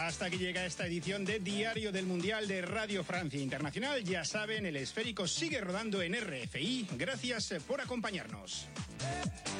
Hasta aquí llega esta edición de Diario del Mundial de Radio Francia Internacional. Ya saben, el esférico sigue rodando en RFI. Gracias por acompañarnos.